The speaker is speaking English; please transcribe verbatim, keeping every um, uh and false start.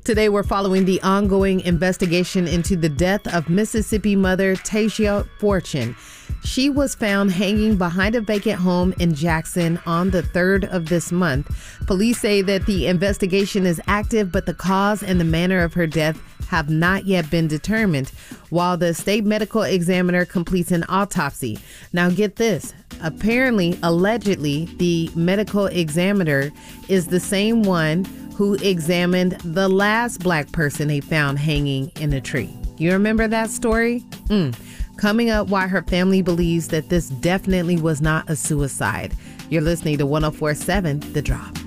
Today, we're following the ongoing investigation into the death of Mississippi mother Tasia Fortune. She was found hanging behind a vacant home in Jackson on the third of this month. Police say that the investigation is active, but the cause and the manner of her death have not yet been determined, while the state medical examiner completes an autopsy. Now get this. Apparently, allegedly, the medical examiner is the same one who examined the last black person they found hanging in a tree. You remember that story? Mm. Coming up, why her family believes that this definitely was not a suicide. You're listening to one oh four point seven The Drop.